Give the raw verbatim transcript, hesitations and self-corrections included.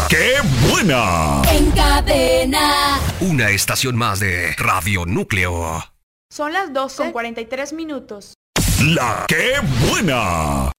¡Qué buena! En cadena. Una estación más de Radio Núcleo. Son las doce con cuarenta y tres minutos. La ¡Qué buena!